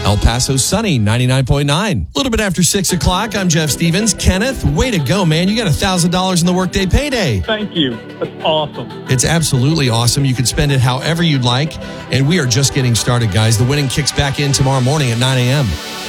El Paso sunny, 99.9. A little bit after 6 o'clock, I'm Jeff Stevens. Kenneth, way to go, man. You got $1,000 in the workday payday. Thank you. That's awesome. It's absolutely awesome. You can spend it however you'd like. And we are just getting started, guys. The winning kicks back in tomorrow morning at 9 a.m.